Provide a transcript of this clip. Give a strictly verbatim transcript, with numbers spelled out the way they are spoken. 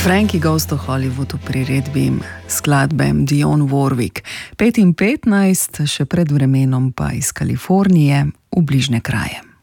Frankie Goes to Hollywood v priredbi skladbe Dionne Warwick. pet in petnajst, še pred vremenom pa iz Kalifornije v bližnje kraje.